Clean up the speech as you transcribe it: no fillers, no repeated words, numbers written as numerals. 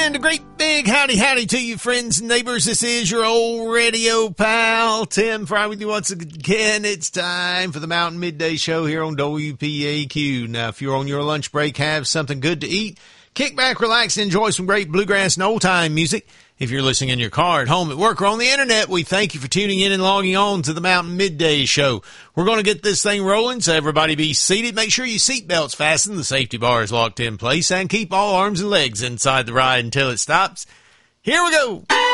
And a great big howdy to you, friends and neighbors. This is your old radio pal, Tim Fry, with you once again. It's time for the Mountain Midday Show here on WPAQ. Now, if you're on your lunch break, have something good to eat. Kick back, relax, and enjoy some great bluegrass and old-time music. If you're listening in your car, at home, at work, or on the internet, we thank you for tuning in and logging on to the Mountain Midday Show. We're going to get this thing rolling, so everybody be seated. Make sure your seatbelt's fastened, the safety bar is locked in place, and keep all arms and legs inside the ride until it stops. Here we go!